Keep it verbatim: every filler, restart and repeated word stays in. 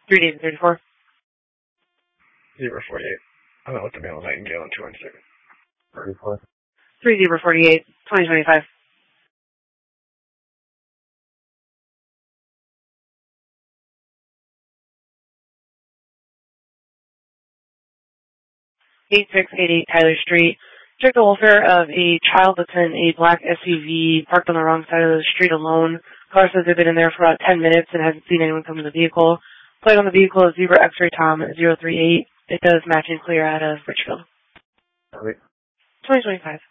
three David thirty-four. Zebra forty-eight. I'm going to let the Mail Nightingale in two one six. thirty-four. three Zebra forty-eight, twenty twenty-five. eight six eight eight Tyler Street. Check the welfare of a child that's in a black S U V parked on the wrong side of the street alone. Car says they've been in there for about ten minutes and hasn't seen anyone come to the vehicle. Plate on the vehicle is Zebra X-Ray Tom zero three eight. It does match and clear out of Richfield. Wait. twenty twenty-five.